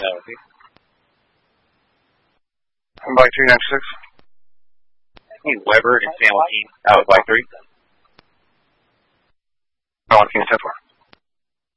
that with you. I'm by 396. Weber and San Joaquin out with by 3. San Joaquin 10-4.